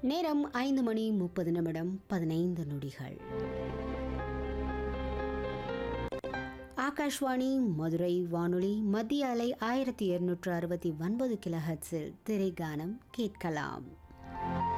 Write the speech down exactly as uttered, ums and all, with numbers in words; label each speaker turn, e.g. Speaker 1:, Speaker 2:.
Speaker 1: நேரம் ஐந்து மணி முப்பது நிமிடம் பதினைந்து நொடிகள். ஆகாஷ்வாணி மதுரை வானொலி மத்திய அலை ஆயிரத்தி இருநூற்று அறுபத்தி ஒன்பது கிலோஹெர்ட்ஸில் திரைகானம் கேட்கலாம்.